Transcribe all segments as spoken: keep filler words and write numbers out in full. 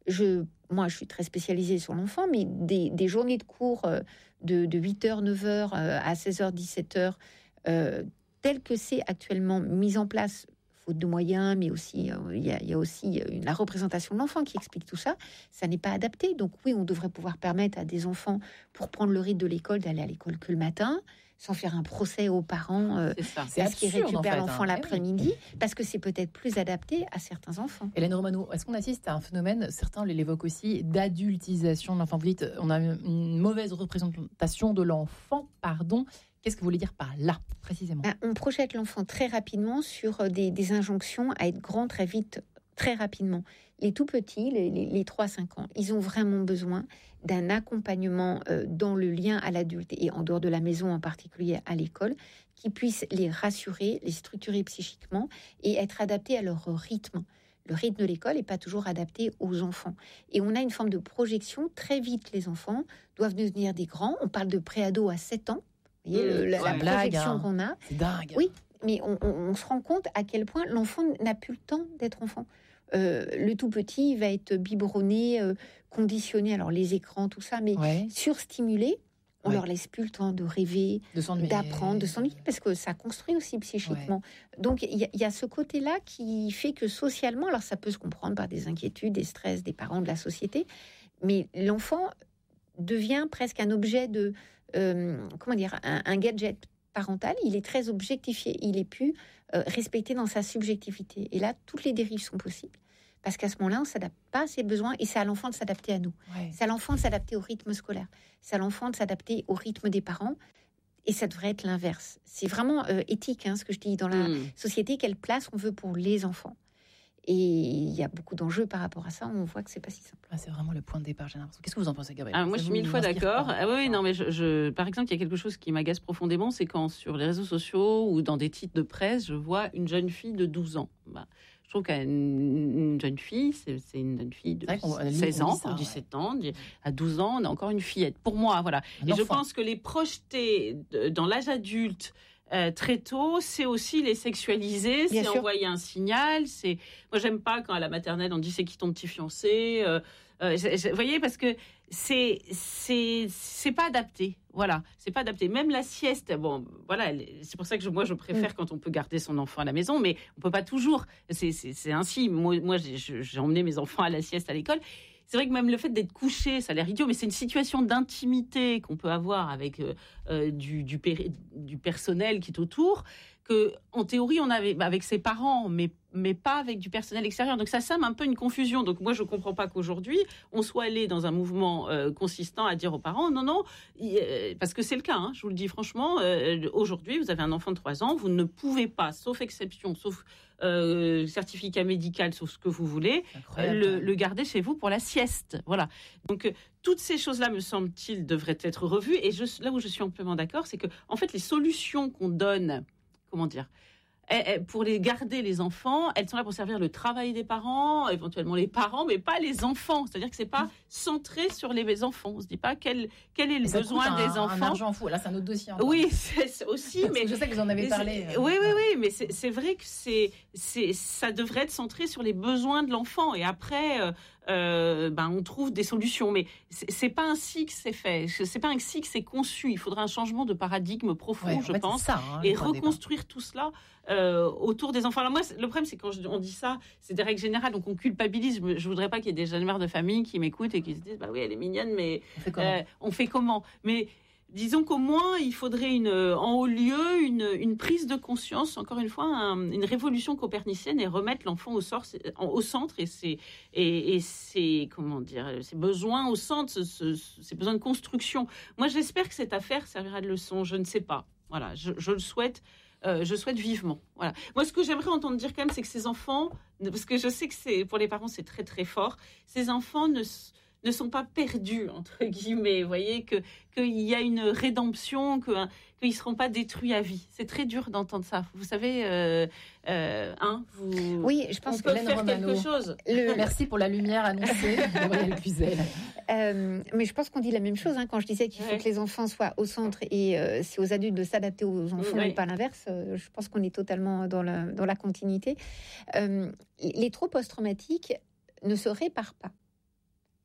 je, moi, je suis très spécialisée sur l'enfant, mais des, des journées de cours euh, de, de huit heures, neuf heures euh, à seize heures, dix-sept heures, euh, tel que c'est actuellement mis en place, faute de moyens, mais aussi il euh, y, y a aussi euh, la représentation de l'enfant qui explique tout ça, ça n'est pas adapté. Donc oui, on devrait pouvoir permettre à des enfants, pour prendre le rythme de l'école, d'aller à l'école que le matin, sans faire un procès aux parents euh, parce qu'ils récupèrent en fait, l'enfant hein. l'après-midi, oui. parce que c'est peut-être plus adapté à certains enfants. Hélène Romano, est-ce qu'on assiste à un phénomène, certains l'évoquent aussi, d'adultisation de l'enfant? Vous dites, on a une mauvaise représentation de l'enfant, pardon. Qu'est-ce que vous voulez dire par là, précisément? Ben, on projette l'enfant très rapidement sur des, des injonctions à être grand très vite, très rapidement. Les tout petits, les, les, les trois à cinq ans, ils ont vraiment besoin d'un accompagnement euh, dans le lien à l'adulte et en dehors de la maison, en particulier à l'école, qui puisse les rassurer, les structurer psychiquement et être adaptés à leur rythme. Le rythme de l'école n'est pas toujours adapté aux enfants. Et on a une forme de projection. Très vite, les enfants doivent devenir des grands. On parle de pré-ado à sept ans. Vous voyez, mmh, le, la, la blague, projection hein. qu'on a. C'est dingue. Oui, mais on, on, on se rend compte à quel point l'enfant n'a plus le temps d'être enfant. Euh, le tout petit va être biberonné, euh, conditionné, alors les écrans, tout ça, mais ouais. surstimulé. On ouais. leur laisse plus le temps de rêver, de d'apprendre, de s'ennuyer, parce que ça construit aussi psychiquement. Ouais. Donc il y, y a ce côté-là qui fait que socialement, alors ça peut se comprendre par des inquiétudes, des stress des parents, de la société, mais l'enfant devient presque un objet de, euh, comment dire, un, un gadget parental. Il est très objectifié, il est plus euh, respecté dans sa subjectivité. Et là, toutes les dérives sont possibles. Parce qu'à ce moment-là, on ne s'adapte pas à ses besoins et c'est à l'enfant de s'adapter à nous. Ouais. C'est à l'enfant de s'adapter au rythme scolaire. C'est à l'enfant de s'adapter au rythme des parents. Et ça devrait être l'inverse. C'est vraiment euh, éthique, hein, ce que je dis, dans la mmh. société, quelle place on veut pour les enfants. Et il y a beaucoup d'enjeux par rapport à ça. On voit que c'est pas si simple. Ah, c'est vraiment le point de départ, j'ai l'impression. Qu'est-ce que vous en pensez, Gabrielle? Ah, moi, je suis mille fois d'accord. Ah, oui, non, mais je, je, par exemple, il y a quelque chose qui m'agace profondément, c'est quand sur les réseaux sociaux ou dans des titres de presse, je vois une jeune fille de douze ans. Bah, je trouve qu'une une jeune fille, c'est, c'est une jeune fille de seize ans, ça, dix-sept ouais. ans. À douze ans, on a encore une fillette. Pour moi, voilà. Un Et enfant. Je pense que les projeter dans l'âge adulte, Euh, très tôt, c'est aussi les sexualiser, Bien c'est sûr. Envoyer un signal. C'est moi j'aime pas quand à la maternelle on dit c'est qui ton petit fiancé. Euh, euh, vous voyez parce que c'est c'est c'est pas adapté. Voilà, c'est pas adapté. Même la sieste, bon, voilà, c'est pour ça que je, moi je préfère mmh. quand on peut garder son enfant à la maison, mais on peut pas toujours. C'est c'est, c'est ainsi. Moi, moi j'ai, j'ai emmené mes enfants à la sieste à l'école. C'est vrai que même le fait d'être couché, ça a l'air idiot, mais c'est une situation d'intimité qu'on peut avoir avec euh, euh, du, du, péri- du personnel qui est autour, que en théorie on avait avec ses parents, mais mais pas avec du personnel extérieur. Donc ça sème un peu une confusion. Donc moi je comprends pas qu'aujourd'hui on soit allé dans un mouvement euh, consistant à dire aux parents non non euh, parce que c'est le cas. Hein, je vous le dis franchement. Euh, aujourd'hui vous avez un enfant de trois ans, vous ne pouvez pas, sauf exception, sauf euh, certificat médical, sauf ce que vous voulez, le, le garder chez vous pour la sieste. Voilà. Donc euh, toutes ces choses-là, me semble-t-il, devraient être revues. Et je, là où je suis amplement d'accord, c'est que en fait les solutions qu'on donne, comment dire, pour les garder les enfants, elles sont là pour servir le travail des parents, éventuellement les parents, mais pas les enfants. C'est-à-dire que c'est pas centré sur les enfants. On se dit pas quel quel est le besoin des un, enfants. Un argent fou. Là, c'est un autre dossier. Encore. Oui, c'est, c'est aussi. mais je sais que vous en avez parlé. Euh, oui, oui, oui. Mais c'est, c'est vrai que c'est c'est ça devrait être centré sur les besoins de l'enfant. Et après, euh, euh, ben on trouve des solutions. Mais c'est, c'est pas ainsi que c'est fait. C'est pas ainsi que c'est conçu. Il faudra un changement de paradigme profond, ouais, je pense, ça, hein, et reconstruire tout cela. Euh, autour des enfants. Alors moi, le problème, c'est quand on dit ça, c'est des règles générales, donc on culpabilise. Je voudrais pas qu'il y ait des jeunes mères de famille qui m'écoutent et qui se disent, bah oui, elle est mignonne, mais on fait comment, euh, on fait comment Mais disons qu'au moins, il faudrait une, en haut lieu une, une prise de conscience, encore une fois, un, une révolution copernicienne et remettre l'enfant au, sort, au centre et ses, et, et ses, comment dire, ses besoins au centre, ce, ce, ses besoins de construction. Moi, j'espère que cette affaire servira de leçon. Je ne sais pas. Voilà, je, je le souhaite. Euh, je souhaite vivement. Voilà. Moi, ce que j'aimerais entendre dire quand même, c'est que ces enfants, parce que je sais que c'est pour les parents, c'est très très fort. Ces enfants ne ne sont pas perdus entre guillemets. Vous voyez que qu'il y a une rédemption, que qu'ils seront pas détruits à vie. C'est très dur d'entendre ça. Vous savez, euh, euh, hein, vous. Oui, je pense on peut que faire Romano, quelque chose. Le... Merci pour la lumière annoncée, Gabrielle Cluzel. Euh, mais je pense qu'on dit la même chose hein, quand je disais qu'il faut ouais. que les enfants soient au centre et euh, c'est aux adultes de s'adapter aux enfants ouais. et pas l'inverse. Euh, je pense qu'on est totalement dans la, dans la continuité. Euh, les troubles post-traumatiques ne se réparent pas.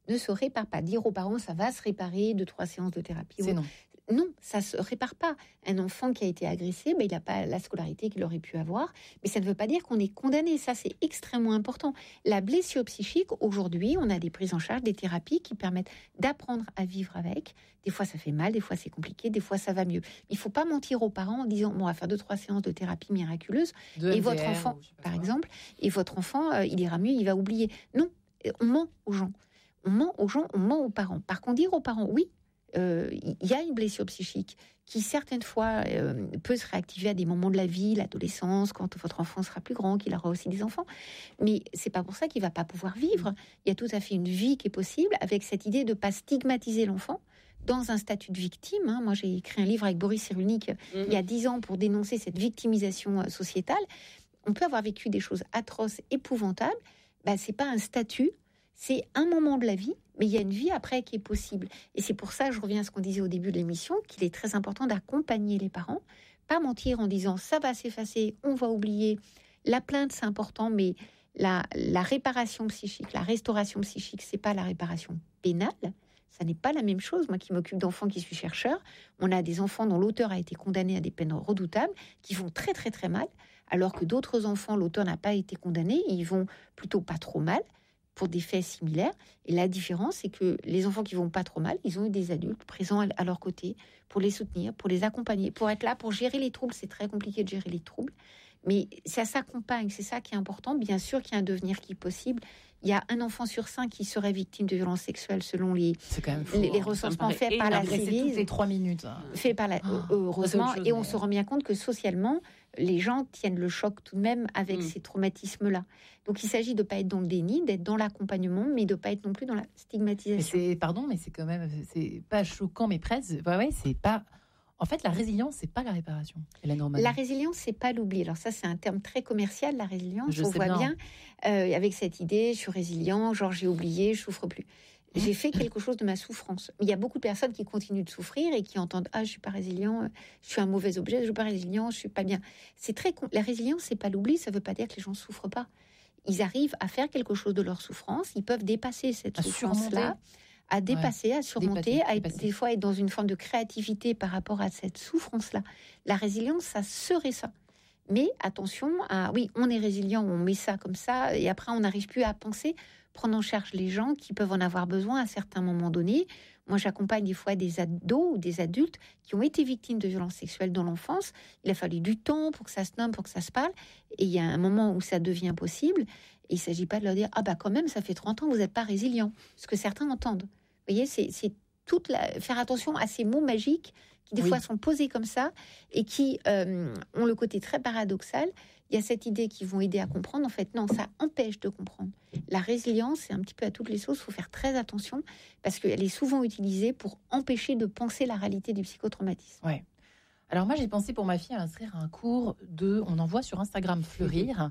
ne se répare pas. Dire aux parents, ça va se réparer de trois séances de thérapie. C'est non. Non, ça se répare pas. Un enfant qui a été agressé, ben, il n'a pas la scolarité qu'il aurait pu avoir, mais ça ne veut pas dire qu'on est condamné. Ça, c'est extrêmement important. La blessure psychique, aujourd'hui, on a des prises en charge, des thérapies qui permettent d'apprendre à vivre avec. Des fois, ça fait mal, des fois, c'est compliqué, des fois, ça va mieux. Il ne faut pas mentir aux parents en disant, bon, on va faire deux, trois séances de thérapie miraculeuse, de et M D R, votre enfant, par quoi. exemple, et votre enfant, euh, il ira mieux, il va oublier. Non, on ment aux gens. On ment aux gens, on ment aux parents. Par contre, dire aux parents, oui, il euh, y a une blessure psychique qui, certaines fois, euh, peut se réactiver à des moments de la vie, l'adolescence, quand votre enfant sera plus grand, qu'il aura aussi des enfants. Mais c'est pas pour ça qu'il va pas pouvoir vivre. Il y a tout à fait une vie qui est possible avec cette idée de ne pas stigmatiser l'enfant dans un statut de victime. Hein. Moi, j'ai écrit un livre avec Boris Cyrulnik mmh. il y a dix ans pour dénoncer cette victimisation euh, sociétale. On peut avoir vécu des choses atroces, épouvantables. Bah, c'est pas un statut, c'est un moment de la vie, mais il y a une vie après qui est possible. Et c'est pour ça, je reviens à ce qu'on disait au début de l'émission, qu'il est très important d'accompagner les parents, pas mentir en disant ça va s'effacer, on va oublier. La plainte, c'est important, mais la, la réparation psychique, la restauration psychique, c'est pas la réparation pénale. Ça n'est pas la même chose. Moi qui m'occupe d'enfants, qui suis chercheur, on a des enfants dont l'auteur a été condamné à des peines redoutables, qui vont très très très mal, alors que d'autres enfants, l'auteur n'a pas été condamné, ils vont plutôt pas trop mal, pour des faits similaires. Et la différence, c'est que les enfants qui vont pas trop mal, ils ont eu des adultes présents à leur côté pour les soutenir, pour les accompagner, pour être là, pour gérer les troubles. C'est très compliqué de gérer les troubles, mais ça s'accompagne, c'est ça qui est important. Bien sûr qu'il y a un devenir qui est possible. Il y a un enfant sur cinq qui serait victime de violences sexuelles selon les, quand même fou, les, les hein. recensements faits par la C I V I. Toutes les trois minutes. Fait par la, oh, heureusement, chose, et on mais... se rend bien compte que socialement, les gens tiennent le choc tout de même avec mmh. ces traumatismes-là. Donc il s'agit de ne pas être dans le déni, d'être dans l'accompagnement, mais de ne pas être non plus dans la stigmatisation. Mais c'est, pardon, mais c'est quand même, c'est pas choquant, mais presque. Ouais, ouais, c'est pas. En fait, la résilience, c'est pas la réparation. La résilience, c'est pas l'oubli. Alors ça, c'est un terme très commercial, la résilience. Je on sais voit bien, bien euh, avec cette idée, je suis résilient, genre j'ai oublié, je souffre plus. J'ai fait quelque chose de ma souffrance. Il y a beaucoup de personnes qui continuent de souffrir et qui entendent ah je suis pas résilient, je suis un mauvais objet, je suis pas résilient, je suis pas bien. C'est très con... la résilience, c'est pas l'oubli. Ça veut pas dire que les gens souffrent pas. Ils arrivent à faire quelque chose de leur souffrance. Ils peuvent dépasser cette souffrance-là, à dépasser, ouais. à surmonter, dépasser, à dépasser. Des fois être dans une forme de créativité par rapport à cette souffrance-là. La résilience, ça serait ça. Mais attention, à, oui, on est résilient, on met ça comme ça, et après on n'arrive plus à penser, prendre en charge les gens qui peuvent en avoir besoin à certains moments donnés. Moi, j'accompagne des fois des ados ou des adultes qui ont été victimes de violences sexuelles dans l'enfance. Il a fallu du temps pour que ça se nomme, pour que ça se parle. Et il y a un moment où ça devient possible. Et il ne s'agit pas de leur dire « Ah bah quand même, ça fait trente ans, vous n'êtes pas résilient ». Ce que certains entendent. Vous voyez, c'est, c'est toute la... faire attention à ces mots magiques qui des oui. fois sont posés comme ça et qui euh, ont le côté très paradoxal. Il y a cette idée qu'ils vont aider à comprendre. En fait, non, ça empêche de comprendre. La résilience, c'est un petit peu à toutes les sauces. Il faut faire très attention parce qu'elle est souvent utilisée pour empêcher de penser la réalité du psychotraumatisme. Ouais. Alors moi, j'ai pensé pour ma fille à inscrire un cours de... On en voit sur Instagram fleurir...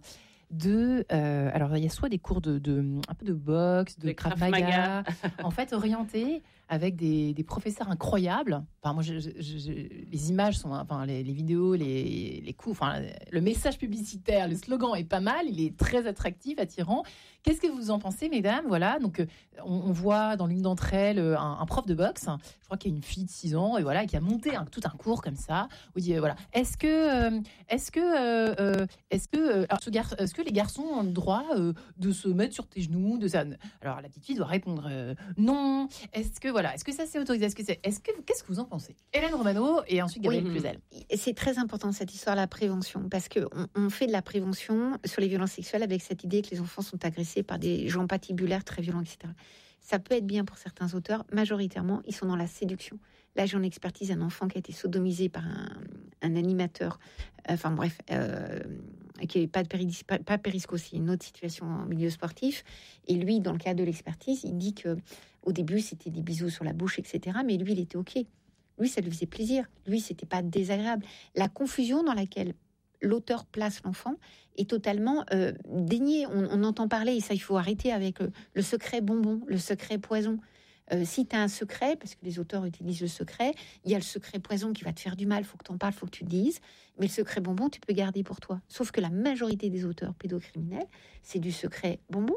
de euh, alors il y a soit des cours de, de un peu de boxe, de Krav Maga, en fait orientés avec des, des professeurs incroyables. Enfin moi je, je, je, les images sont enfin les, les vidéos, les les coups, enfin le message publicitaire, le slogan est pas mal, il est très attractif, attirant. Qu'est-ce que vous en pensez, mesdames? Voilà, donc on, on voit dans l'une d'entre elles un, un prof de boxe, je crois qu'il y a une fille de six ans et voilà qui a monté un, tout un cours comme ça où il dit voilà, est-ce que euh, est-ce que euh, est-ce que euh, alors, ce gar- est-ce que les garçons ont le droit euh, de se mettre sur tes genoux, de ça. Alors la petite fille doit répondre euh, non. Est-ce que voilà, est-ce que ça c'est autorisé? Est-ce que c'est Est-ce que qu'est-ce que vous en pensez? Hélène Romano et ensuite Gabriel oui, Cluzel. C'est très important cette histoire de la prévention parce que on, on fait de la prévention sur les violences sexuelles avec cette idée que les enfants sont agressés par des gens patibulaires très violents, et cetera. Ça peut être bien pour certains auteurs. Majoritairement, ils sont dans la séduction. Là, j'ai en expertise un enfant qui a été sodomisé par un, un animateur. Enfin bref, euh, qui n'est pas, pas, pas périsco, c'est une autre situation en milieu sportif. Et lui, dans le cadre de l'expertise, il dit que au début, c'était des bisous sur la bouche, et cetera. Mais lui, il était OK. Lui, ça lui faisait plaisir. Lui, c'était pas désagréable. La confusion dans laquelle l'auteur place l'enfant est totalement euh, déniée. On, on entend parler, et ça, il faut arrêter avec le, le secret bonbon, le secret poison. Euh, si tu as un secret, parce que les auteurs utilisent le secret, il y a le secret poison qui va te faire du mal, il faut que tu en parles, il faut que tu le dises, mais le secret bonbon, tu peux garder pour toi. Sauf que la majorité des auteurs pédocriminels, c'est du secret bonbon.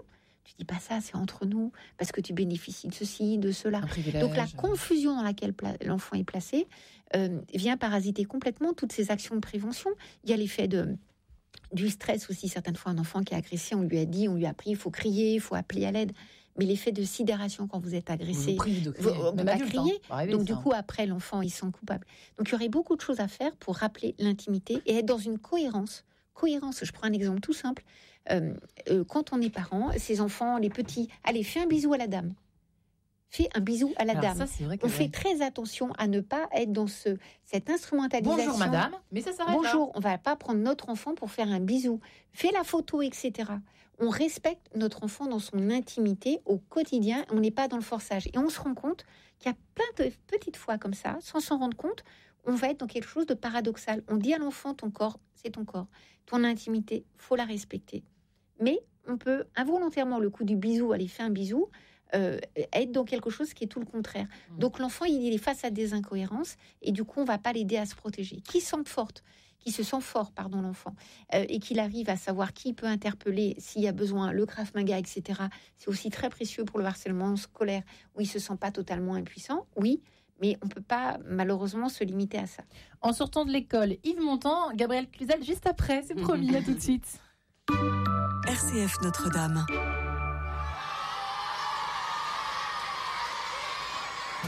Tu dis pas ça, c'est entre nous, parce que tu bénéficies de ceci, de cela. Donc la confusion dans laquelle pla- l'enfant est placé euh, vient parasiter complètement toutes ces actions de prévention. Il y a l'effet de, du stress aussi. Certaines fois, un enfant qui est agressé, on lui a dit, on lui a appris, il faut crier, il faut appeler à l'aide. Mais l'effet de sidération quand vous êtes agressé, vous vous, on ne pas crier. Arriver, donc ça. Du coup, après, l'enfant, il se sent coupable. Donc il y aurait beaucoup de choses à faire pour rappeler l'intimité et être dans une cohérence. Cohérence, je prends un exemple tout simple. Euh, euh, quand on est parent, ces enfants, les petits, allez, fais un bisou à la dame. Fais un bisou à la Alors dame. Ça, c'est vrai que on ouais. fait très attention à ne pas être dans ce, cette instrumentalisation. Bonjour madame, mais ça s'arrête Bonjour, là. On ne va pas prendre notre enfant pour faire un bisou. Fais la photo, et cetera. On respecte notre enfant dans son intimité au quotidien. On n'est pas dans le forçage. Et on se rend compte qu'il y a plein de petites fois comme ça, sans s'en rendre compte, on va être dans quelque chose de paradoxal. On dit à l'enfant, ton corps, c'est ton corps. Ton intimité, faut la respecter. Mais on peut involontairement, le coup du bisou, aller faire un bisou, euh, être dans quelque chose qui est tout le contraire. Mmh. Donc l'enfant, il est face à des incohérences et du coup, on ne va pas l'aider à se protéger. Qui sent forte, qui se sent fort, pardon, l'enfant, euh, et qu'il arrive à savoir qui peut interpeller s'il y a besoin, le Krav Maga, et cetera. C'est aussi très précieux pour le harcèlement scolaire où il ne se sent pas totalement impuissant, oui, mais on ne peut pas malheureusement se limiter à ça. En sortant de l'école, Yves Montand, Gabriel Cluzel, juste après, c'est promis, à tout de suite. R C F Notre-Dame.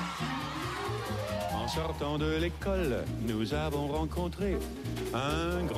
En sortant de l'école, nous avons rencontré un grand